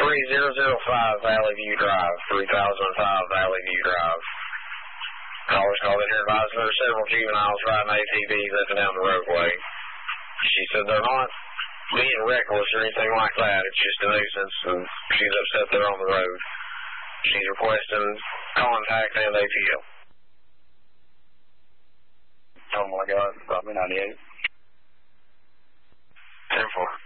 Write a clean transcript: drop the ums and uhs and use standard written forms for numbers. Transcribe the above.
3005 Valley View Drive, 3005 Valley View Drive. Callers called in here advising there are several juveniles riding ATVs up and down the roadway. She said they're not being reckless or anything like that. It's just a nuisance, and she's upset they're on the road. She's requesting contact and ATL. Oh my God, probably 98. 10-4.